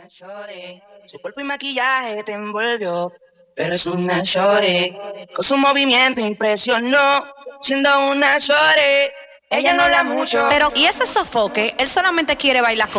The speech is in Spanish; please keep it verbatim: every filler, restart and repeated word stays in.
shorty. Su cuerpo y maquillaje te envolvió, pero es una shorty. Con su movimiento impresionó, siendo una shorty. Ella no habla mucho, Pero, ¿y ese sofoque? Él solamente quiere bailar con